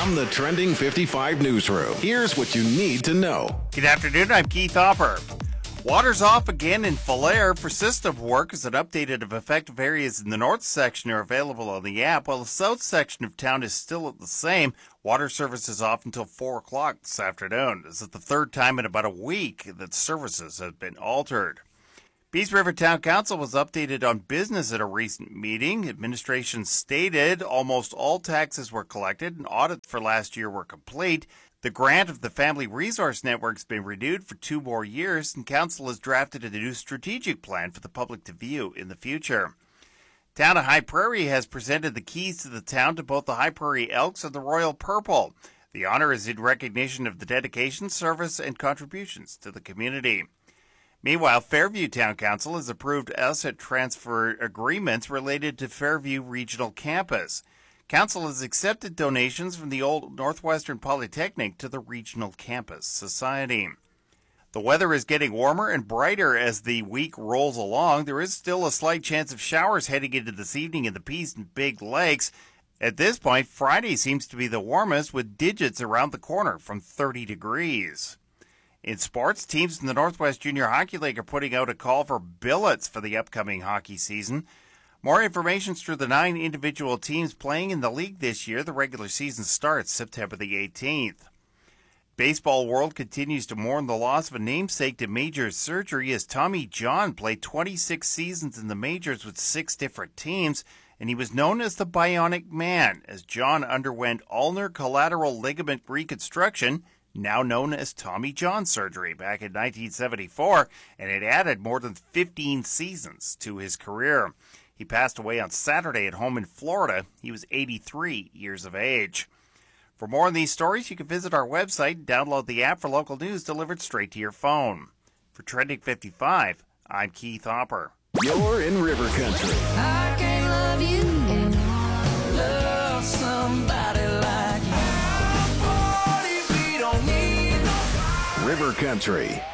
From the Trending 55 newsroom, here's what you need to know. Good afternoon, I'm Keith Hopper. Water's off again in Falher for system work as an updated of effective areas in the north section are available on the app, while the south section of town is still the same. Water service is off until 4 o'clock this afternoon. This is the third time in about a week that services have been altered. Peace River Town Council was updated on business at a recent meeting. Administration stated almost all taxes were collected and audits for last year were complete. The grant of the Family Resource Network has been renewed for 2 more years, and Council has drafted a new strategic plan for the public to view in the future. Town of High Prairie has presented the keys to the town to both the High Prairie Elks and the Royal Purple. The honor is in recognition of the dedication, service, and contributions to the community. Meanwhile, Fairview Town Council has approved asset transfer agreements related to Fairview Regional Campus. Council has accepted donations from the old Northwestern Polytechnic to the Regional Campus Society. The weather is getting warmer and brighter as the week rolls along. There is still a slight chance of showers heading into this evening in the Peace and Big Lakes. At this point, Friday seems to be the warmest, with digits around the corner from 30 degrees. In sports, teams in the Northwest Junior Hockey League are putting out a call for billets for the upcoming hockey season. More information through the 9 individual teams playing in the league this year. The regular season starts September the 18th. Baseball world continues to mourn the loss of a namesake to major surgery as Tommy John played 26 seasons in the majors with 6 different teams, and he was known as the Bionic Man as John underwent ulnar collateral ligament reconstruction, now known as Tommy John surgery, back in 1974, and it added more than 15 seasons to his career. He passed away on Saturday at home in Florida. He was 83 years of age. For more on these stories, you can visit our website and download the app for local news delivered straight to your phone. For Trending 55, I'm Keith Hopper. You're in River Country. I can't love you and love somebody like you. River Country.